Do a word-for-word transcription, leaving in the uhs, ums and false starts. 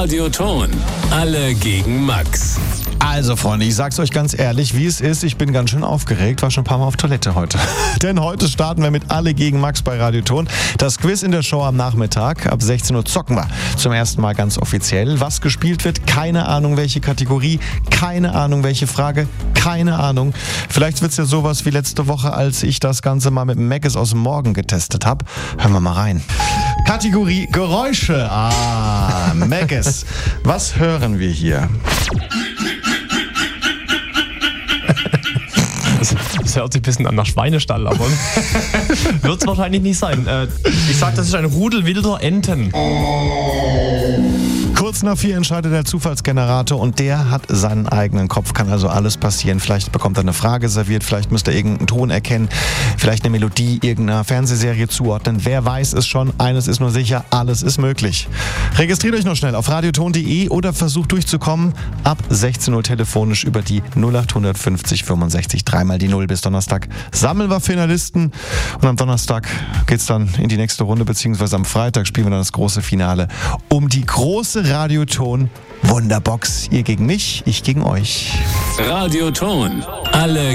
Radioton. Alle gegen Max. Also Freunde, ich sag's euch ganz ehrlich, wie es ist, ich bin ganz schön aufgeregt, war schon ein paar Mal auf Toilette heute. Denn heute starten wir mit Alle gegen Max bei Radioton. Das Quiz in der Show am Nachmittag, ab sechzehn Uhr zocken wir zum ersten Mal ganz offiziell. Was gespielt wird, keine Ahnung welche Kategorie, keine Ahnung welche Frage, keine Ahnung. Vielleicht wird's ja sowas wie letzte Woche, als ich das Ganze mal mit Maggis aus dem Morgen getestet habe. Hören wir mal rein. Kategorie Geräusche. Ah, Maggis. Was hören wir hier? Das hört sich ein bisschen an nach Schweinestall, aber wird es wahrscheinlich nicht sein. Äh, ich sag, das ist ein Rudel wilder Enten. Kurz nach vier entscheidet der Zufallsgenerator und der hat seinen eigenen Kopf, kann also alles passieren. Vielleicht bekommt er eine Frage serviert, vielleicht müsst ihr irgendeinen Ton erkennen, vielleicht eine Melodie irgendeiner Fernsehserie zuordnen. Wer weiß es schon, eines ist nur sicher, alles ist möglich. Registriert euch noch schnell auf radioton punkt de oder versucht durchzukommen ab sechzehn Uhr telefonisch über die null acht fünfzig fünfundsechzig, dreimal die Null bis Donnerstag. Sammeln wir Finalisten und am Donnerstag geht's dann in die nächste Runde, beziehungsweise am Freitag spielen wir dann das große Finale um die große Radioton Wunderbox. Ihr gegen mich, ich gegen euch. Radioton. Alle